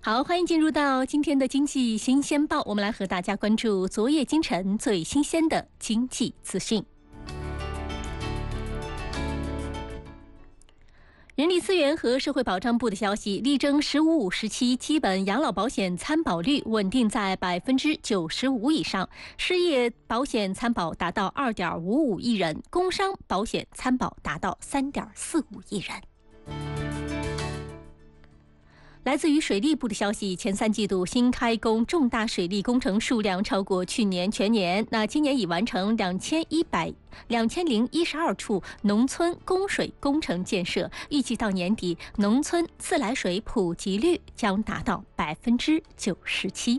好，欢迎进入到今天的经济新鲜报，我们来和大家关注昨夜今晨最新鲜的经济资讯。人力资源和社会保障部的消息，力争“15-5时期基本养老保险参保率稳定在95%以上，失业保险参保达到2.55亿人，工伤保险参保达到3.45亿人。来自于水利部的消息，前3季度新开工重大水利工程数量超过去年全年。那今年已完成2012处农村供水工程建设，预计到年底，农村自来水普及率将达到97%。